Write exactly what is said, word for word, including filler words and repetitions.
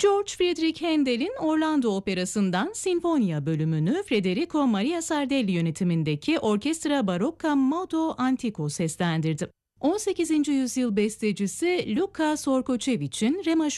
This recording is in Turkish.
George Friedrich Handel'in Orlando Operası'ndan Sinfonia bölümünü Federico Maria Sardelli yönetimindeki Orkestra Barocca Modo Antico seslendirdi. on sekizinci yüzyıl bestecisi Luca Sorkoçeviç'in Re